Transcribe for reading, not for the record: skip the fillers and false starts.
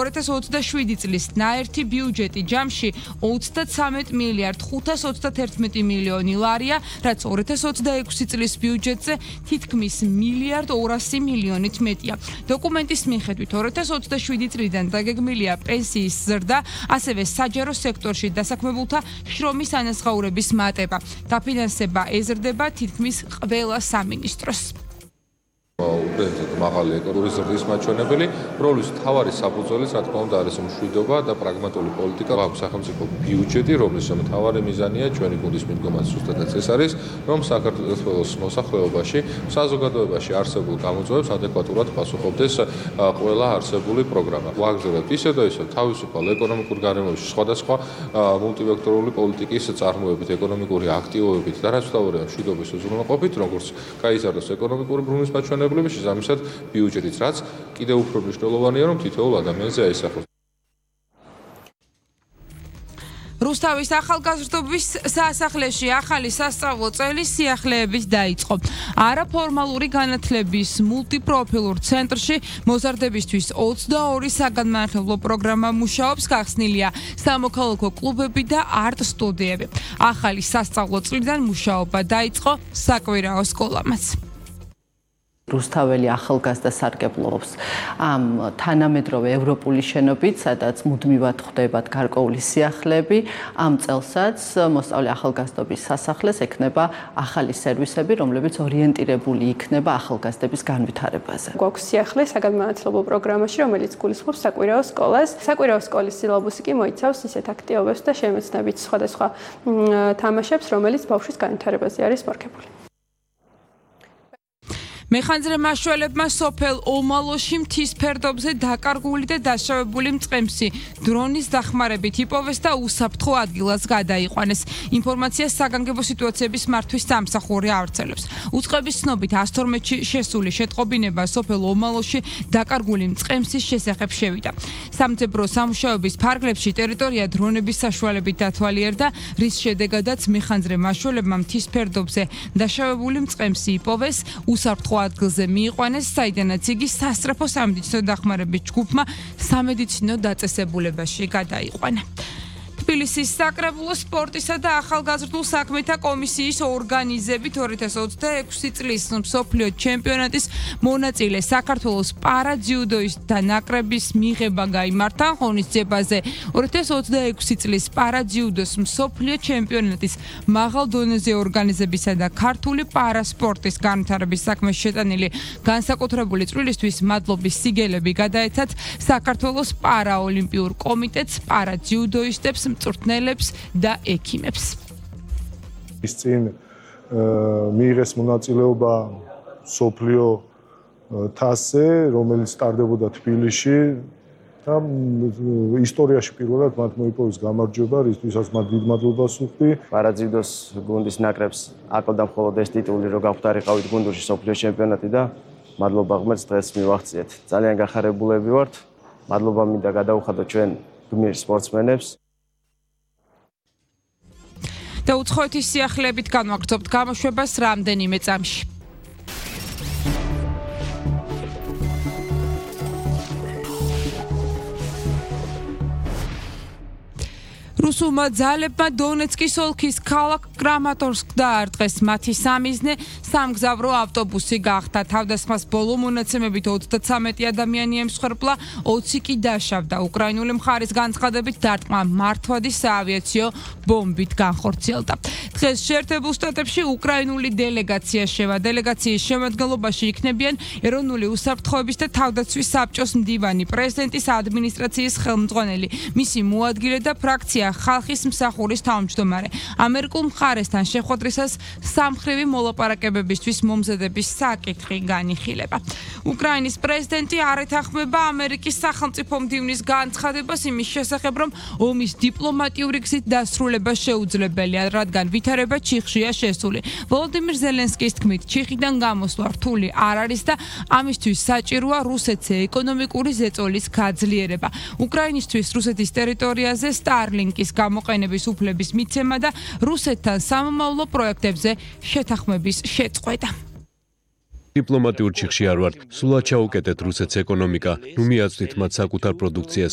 2027 წლის ნაერთი ბიუჯეტი ჯამში 33 მილიარდ 531 მილიონი ლარია, რაც 2026 წლის ბიუჯეტზე თითქმის მილიარდ 200 მილიონით მეტია. დოკუმენტის მიხედვით 2027 წლიდან დაგეგმილია პენსიის ზრდა, ასევე საჯარო სექტორში დასაქმებულთა შრომის ანაზღაურების მატება. დაფინანსება ეზრდება თითქმის ყველა სამინისტროს. უბრალოდ მაღალი ეკონომიკური ზრდის მაჩვენებელი, რომლის მთავარი საფუძველი, რა თქმა უნდა, არის მშვიდობა და პრაგმატული პოლიტიკა. აქვს სახელმწიფო ბიუჯეტი, რომლის მთავარი მიზანია ჩვენი გუნდის მიდგომაც ზუსტადაც ეს არის, რომ საქართველოს მოსახლეობაში, საზოგადოებაში არსებულ გამოწვევებს ადეკვატურად პასუხობდეს ყველა არსებული პროგრამა. ვაგრძელებთ ისე და ისე თავისუფალ ეკონომიკურ გარემოში სხვადასხვა მულტივექტორული პოლიტიკის წარმოებით, ეკონომიკური აქტივობებით და რაც თავია მშვიდობის უზრუნველყოფით, როგორც გაიზარდოს ეკონომიკური ბრუნვის მაჩვენებელი. შესაბამისად ბიუჯეტიც რაც კიდევ უფრო მნიშვნელოვანია რომ თითოეულ ადამიანზე აისახოს. რუსთავის ახალგაზრდობის სასახლეში ახალი სასწავლო წელი სიახლეებით დაიწყო. არაფორმალური განათლების მულტიპროფილურ ცენტრში მოზარდებისთვის 22 საგანმანათლებლო პროგრამა მუშაობს, გახსნილია სამოქალაქო კლუბები და არტ სტუდიები. ახალი სასწავლო წლიდან მუშაობა დაიწყო საკვირაო სკოლამაც. რუსთაველი ახალგაზრდა სარგებლობს ამ თანამედროვე ევროპული შენობით, სადაც მუდმივად ხდებათ გარკვეული სიახლეები. ამ წელსაც მოსწავლე ახალგაზრდობის სასახლეს ექნება ახალი სერვისები, რომლებიც ორიენტირებული იქნება ახალგაზრდების განვითარებაზე. გვაქვს სიახლე საგანმანათლებლო პროგრამაში, რომელიც გულისხმობს საკვირაო სკოლას. საკვირაო სკოლის სილაბუსი კი მოიცავს ისეთ აქტივობებს და შემეცნებით სხვადასხვა თამაშებს, რომელიც ბავშვის განვითარებაზე არის მორგებული. მეხანძრე მაშველებმა სოფელ ომალოში მთის ფერდობზე დაკარგული და დაშავებული მწყემსი დრონის დახმარებით იპოვეს და უსაფრთხო ადგილას გადაიყვანეს. ინფორმაციას საგანგებო სიტუაციების მართვის სამსახური ავრცელებს. უწყების ცნობით 112-ში შესული შეტყობინება სოფელ ომალოში დაკარგული მწყემსის შესახებ შევიდა. სამძებრო სამუშაოების ფარგლებში ტერიტორია დრონების საშუალებით დათვალიერდა, რის შედეგადაც მეხანძრე მაშველებმა მთის ფერდობზე დაშავებული მწყემსი იპოვეს, უსაფრთხო ადგილზე მიიყვანეს, საიდანაც იგი სასწრაფო სამედიცინო დახმარების ჯგუფმა სამედიცინო დაწესებულებაში გადაიყვანა. თბილისის საკრებულოს სპორტისა და ახალგაზრდულ საქმეთა კომისიის ორგანიზებით 2026 წლის მსოფლიო ჩემპიონატის მონაწილე საქართველოს პარაძიუდოისტთა ნაკრების მიღება გაიმართა ღონისძიებაზე. 2026 წლის პარაძიუდოს მსოფლიო ჩემპიონატის მაღალ დონეზე ორგანიზებისა და ქართული პარასპორტის განვითარების საქმეში შეტანილი განსაკუთრებული წვლილისთვის მადლობის სიგელები გადაეცათ საქართველოს პარაოლიმპიურ კომიტეტს, პარაძიუდოისტებს, მწვრთნელებს და ექიმებს. ის წინ მიიღეს მონაწილეობა სოფლიო თასზე, რომელიც სტარდებოდა თბილისში და ისტორიაში პირველად მათ მოიპოვეს გამარჯვება, რისთვისაც მათ დიდ მადლობას ვუხდი. პარაძიუდოს გუნდის ნაკრებს აკლდა მხოლოდ ეს ტიტული, რომ გავხდარიყავით გუნდში სოფლიო ჩემპიონატი და მადლობა ღმერთს დღეს მივახციეთ. ძალიან გახარებულები ვართ. მადლობა მინდა გადაუხადოთ ჩვენ გმირ სპორტსმენებს. და უცხოეთის სიახლეებით განვაგრძობთ გამოშვებას რამდენიმე წამში. რუსულმა ძალებმა დონეცკის ოლქის ქალაქ კრამატორსკს დაარტყეს. მათი სამიზნე სამგზავრო ავტობუსი გახდა. თავდასხმას ბოლო მონაცემებით 33 ადამიანი ემსხვერპლა, 20 კი დაშავდა. უკრაინული მხარის განცხადებით დარტყმა მართვადი საავიაციო ბომბით განხორციელდა. დღეს შეერთებულ შტატებში უკრაინული დელეგაცია შევა. დელეგაციის შემადგენლობაში იქნებიან ეროვნული უსაფრთხოების და თავდაცვის საბჭოს მდივანი, პრეზიდენტის ადმინისტრაციის ხელმძღვანელი, მისი მოადგილე და ფრაქცია ხალხის მსახურის თავმჯდომარე. ამერიკულ მხარესთან შეხვედრისას სამხრივი მოლაპარაკებებისთვის მომზადების საკითხი განიხილება. უკრაინის პრეზიდენტი არ ეთანხმება ამერიკის სახელმწიფო მდივნის განცხადებას იმის შესახებ, რომ ომის დიპლომატიური გზით დასრულება შეუძლებელია, რადგან ვითარება ჩიხშია შესული. ვოლოდიმირ ზელენსკის თქმით, ჩიხიდან გამოსვლა რთული არ არის და ამისთვის საჭიროა რუსეთზე ეკონომიკური ზეწოლის გაძლიერება. უკრაინისთვის რუსეთის ტერიტორიაზე სტარლინკის გამოყენების უფლების მიცემა და რუსეთთან სამომავლო პროექტებზე შეთანხმების შეწყვეტა. დიპლომატიურ ჩიხში არ ვართ. სულად ჩაუკეტეთ რუსეთს ეკონომიკა. ნუ მიაწვდით მათ საკუთარ პროდუქციას.